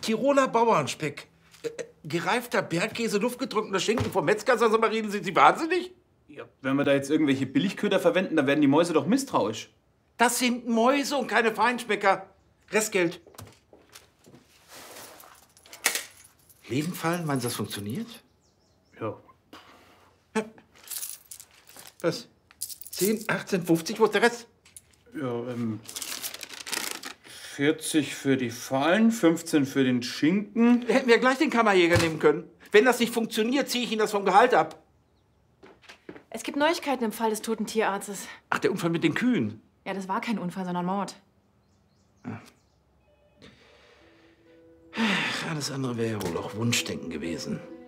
Tiroler Bauernspeck. Gereifter Bergkäse, luftgetrunkener Schinken vom Metzger, sagen Sie mal, reden Sie wahnsinnig? Ja, wenn wir da jetzt irgendwelche Billigköder verwenden, dann werden die Mäuse doch misstrauisch. Das sind Mäuse und keine Feinschmecker. Restgeld. Lebenfallen, meinen Sie, das funktioniert? Ja. Was? 10, 18, 50, wo ist der Rest? Ja, 40 für die Fallen, 15 für den Schinken. Hätten wir gleich den Kammerjäger nehmen können. Wenn das nicht funktioniert, ziehe ich Ihnen das vom Gehalt ab. Es gibt Neuigkeiten im Fall des toten Tierarztes. Ach, der Unfall mit den Kühen. Ja, das war kein Unfall, sondern Mord. Alles andere wäre ja wohl auch Wunschdenken gewesen.